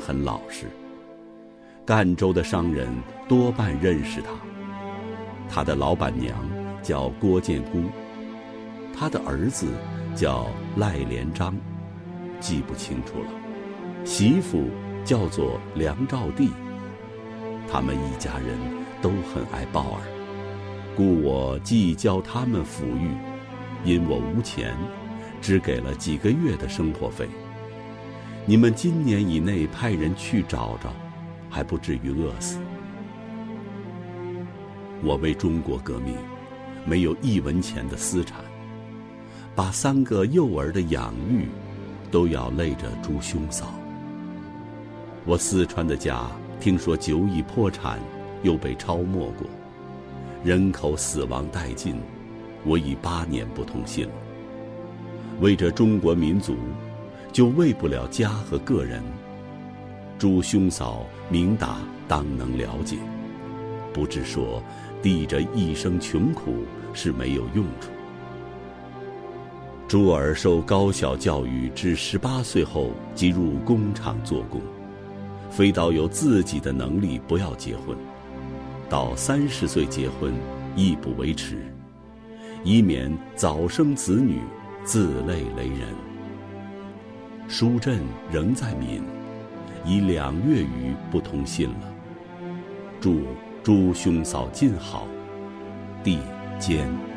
很老实。赣州的商人多半认识他，他的老板娘叫郭建姑，他的儿子叫赖连章，记不清楚了，媳妇叫做梁兆娣。他们一家人都很爱鲍尔，故我既教他们抚育，因我无钱，只给了几个月的生活费。你们今年以内派人去找找，还不至于饿死。我为中国革命没有1文钱的私产，把3个幼儿的养育都要累着朱兄嫂。我四川的家听说久已破产，又被抄没过，人口死亡殆尽，我已8年不通信了。为着中国民族，就为不了家和个人。朱兄嫂明达当能了解，不至说弟着一生穷苦是没有用处。朱儿受高小教育至18岁后即入工厂做工，非到有自己的能力不要结婚，到30岁结婚亦不为迟，以免早生子女自累雷人。书镇仍在闽，已2月余不通信了。祝朱兄嫂尽好，弟坚。